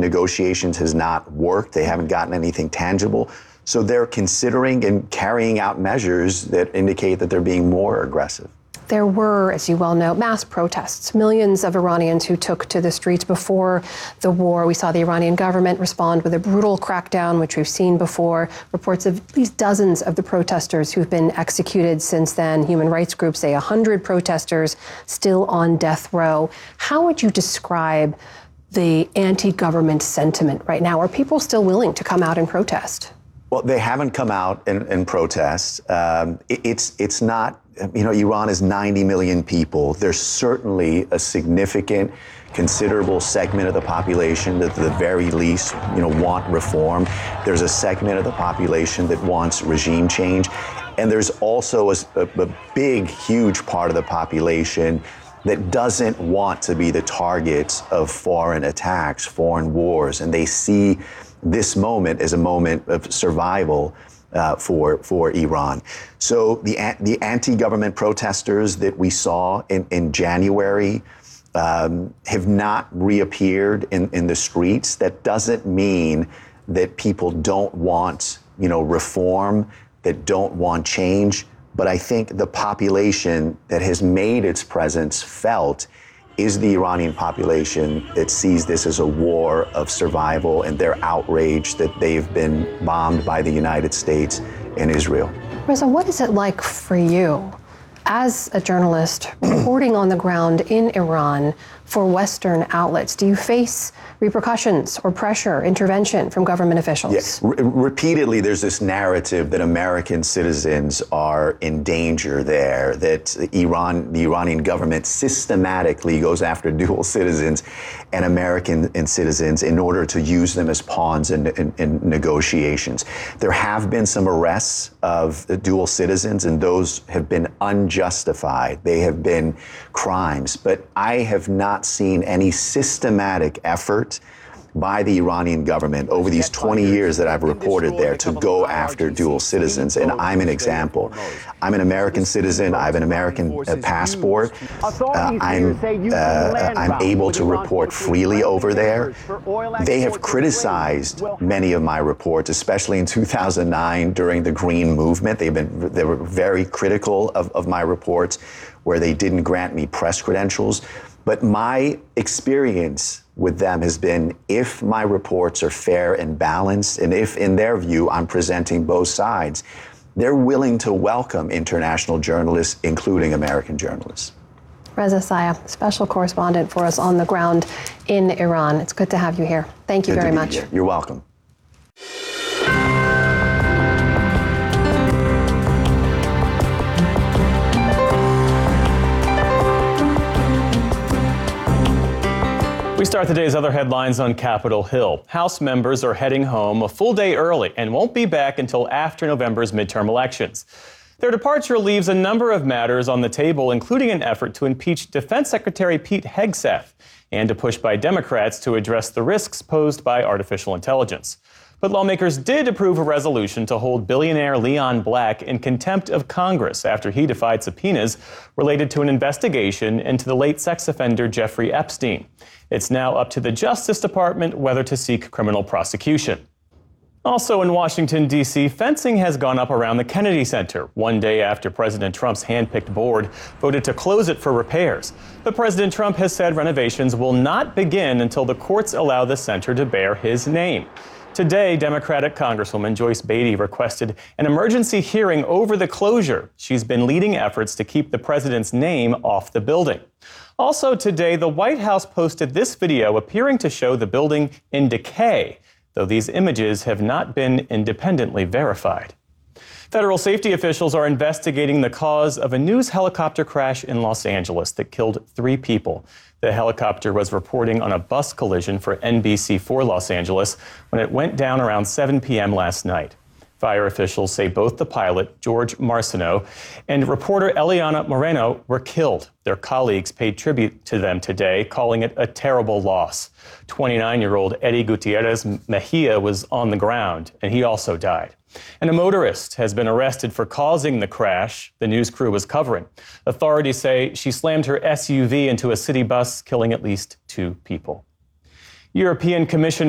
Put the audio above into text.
negotiations has not worked. They haven't gotten anything tangible. So they're considering and carrying out measures that indicate that they're being more aggressive. There were, as you well know, mass protests. Millions of Iranians who took to the streets before the war. We saw the Iranian government respond with a brutal crackdown, which we've seen before. Reports of at least dozens of the protesters who've been executed since then. Human rights groups say 100 protesters still on death row. How would you describe the anti-government sentiment right now? Are people still willing to come out and protest? Well, they haven't come out and protest. It's not, Iran is 90 million people. There's certainly a significant, considerable segment of the population that at the very least, want reform. There's a segment of the population that wants regime change. And there's also a big, huge part of the population that doesn't want to be the targets of foreign attacks, foreign wars. And they see this moment as a moment of survival for Iran. So the anti-government protesters that we saw in January have not reappeared in the streets. That doesn't mean that people don't want, reform, that don't want change. But I think the population that has made its presence felt is the Iranian population that sees this as a war of survival, and they're outraged that they've been bombed by the United States and Israel. Reza, what is it like for you as a journalist reporting on the ground in Iran for Western outlets? Do you face repercussions or pressure, intervention from government officials? Yes. Repeatedly, there's this narrative that American citizens are in danger there, that the Iranian government systematically goes after dual citizens and American citizens in order to use them as pawns in negotiations. There have been some arrests of dual citizens, and those have been unjustified. They have been crimes, but I have not seen any systematic effort by the Iranian government over these 20 years that I've reported there to go after dual citizens. And I'm an example. I'm an American citizen. I have an American passport. I'm able to report freely over there. They have criticized many of my reports, especially in 2009 during the Green Movement. They were very critical of my reports, where they didn't grant me press credentials. But my experience with them has been, if my reports are fair and balanced, and if, in their view, I'm presenting both sides, they're willing to welcome international journalists, including American journalists. Reza Sayeh, special correspondent for us on the ground in Iran. It's good to have you here. Thank you very much. You're welcome. We start today's other headlines on Capitol Hill. House members are heading home a full day early and won't be back until after November's midterm elections. Their departure leaves a number of matters on the table, including an effort to impeach Defense Secretary Pete Hegseth and a push by Democrats to address the risks posed by artificial intelligence. But lawmakers did approve a resolution to hold billionaire Leon Black in contempt of Congress after he defied subpoenas related to an investigation into the late sex offender Jeffrey Epstein. It's now up to the Justice Department whether to seek criminal prosecution. Also in Washington, D.C., fencing has gone up around the Kennedy Center, one day after President Trump's hand-picked board voted to close it for repairs. But President Trump has said renovations will not begin until the courts allow the center to bear his name. Today, Democratic Congresswoman Joyce Beatty requested an emergency hearing over the closure. She's been leading efforts to keep the president's name off the building. Also today, the White House posted this video appearing to show the building in decay, though these images have not been independently verified. Federal safety officials are investigating the cause of a news helicopter crash in Los Angeles that killed 3 people. The helicopter was reporting on a bus collision for NBC4 Los Angeles when it went down around 7 p.m. last night. Fire officials say both the pilot, George Marciano, and reporter Eliana Moreno were killed. Their colleagues paid tribute to them today, calling it a terrible loss. 29-year-old Eddie Gutierrez Mejia was on the ground, and he also died. And a motorist has been arrested for causing the crash the news crew was covering. Authorities say she slammed her SUV into a city bus, killing at least 2 people. European Commission